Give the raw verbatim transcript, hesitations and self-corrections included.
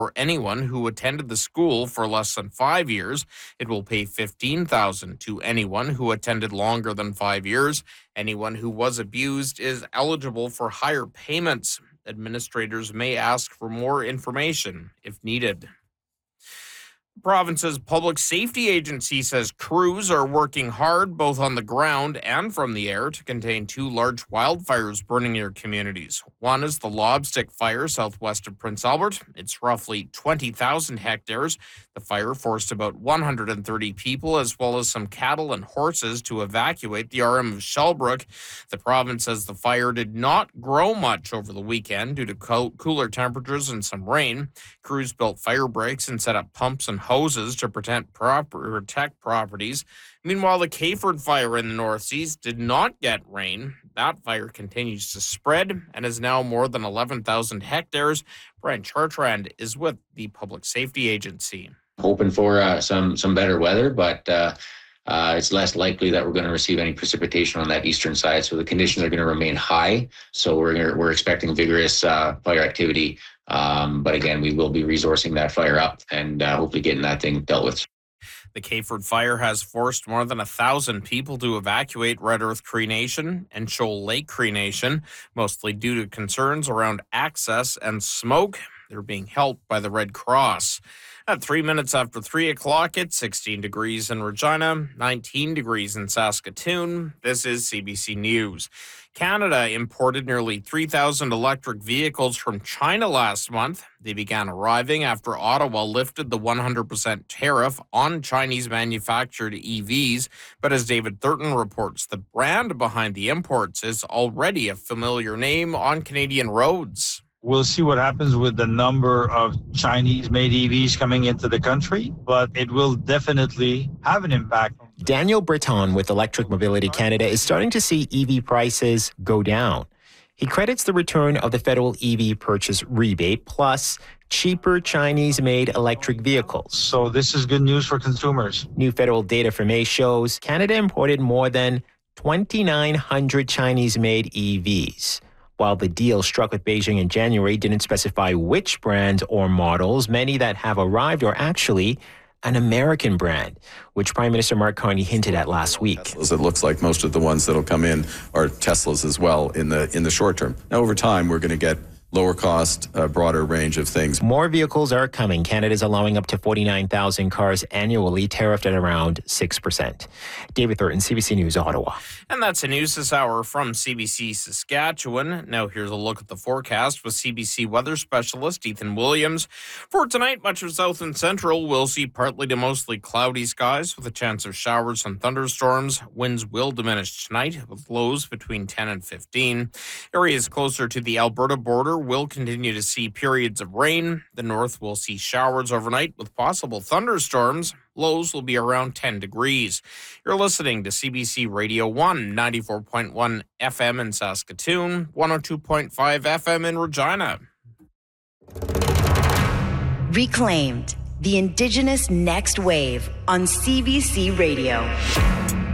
For anyone who attended the school for less than five years. It will pay fifteen thousand dollars to anyone who attended longer than five years. Anyone who was abused is eligible for higher payments. Administrators may ask for more information if needed. The province's public safety agency says crews are working hard both on the ground and from the air to contain two large wildfires burning near communities. One is the Lobstick Fire southwest of Prince Albert. It's roughly twenty thousand hectares. The fire forced about one hundred thirty people as well as some cattle and horses to evacuate the R M of Shellbrook. The province says the fire did not grow much over the weekend due to co- cooler temperatures and some rain. Crews built fire breaks and set up pumps and hoses to protect, prop- protect properties. Meanwhile, the Cayford fire in the North Seas did not get rain. That fire continues to spread and is now more than eleven thousand hectares. Brian Chartrand is with the Public Safety Agency. Hoping for uh, some some better weather, but uh, uh, it's less likely that we're going to receive any precipitation on that eastern side. So the conditions are going to remain high. So we're we're expecting vigorous uh, fire activity. Um, but again, we will be resourcing that fire up and uh, hopefully getting that thing dealt with. The Cayford fire has forced more than a thousand people to evacuate Red Earth Cree Nation and Shoal Lake Cree Nation, mostly due to concerns around access and smoke. They're being helped by the Red Cross. At three minutes after three o'clock, it's sixteen degrees in Regina, nineteen degrees in Saskatoon. This is C B C News. Canada imported nearly three thousand electric vehicles from China last month. They began arriving after Ottawa lifted the one hundred percent tariff on Chinese-manufactured E Vs. But as David Thurton reports, the brand behind the imports is already a familiar name on Canadian roads. We'll see what happens with the number of Chinese-made E Vs coming into the country, but it will definitely have an impact. Daniel Breton with Electric Mobility Canada is starting to see E V prices go down. He credits the return of the federal E V purchase rebate plus cheaper Chinese-made electric vehicles. So this is good news for consumers. New federal data from May shows Canada imported more than twenty-nine hundred Chinese-made E Vs. While the deal struck with Beijing in January didn't specify which brands or models, many that have arrived are actually an American brand, which Prime Minister Mark Carney hinted at last week. Teslas, it looks like most of the ones that'll come in are Teslas as well in the in the short term. Now, over time, we're going to get lower cost, a broader range of things. More vehicles are coming. Canada's allowing up to forty-nine thousand cars annually, tariffed at around six percent. David Thurton, C B C News, Ottawa. And that's the news this hour from C B C Saskatchewan. Now here's a look at the forecast with C B C weather specialist Ethan Williams. For tonight, much of south and central will see partly to mostly cloudy skies with a chance of showers and thunderstorms. Winds will diminish tonight with lows between ten and fifteen. Areas closer to the Alberta border will continue to see periods of rain. The north will see showers overnight with possible thunderstorms. Lows will be around ten degrees. You're listening to C B C Radio one, ninety-four point one F M in Saskatoon, one oh two point five F M in Regina. Reclaimed, the Indigenous Next Wave on C B C Radio.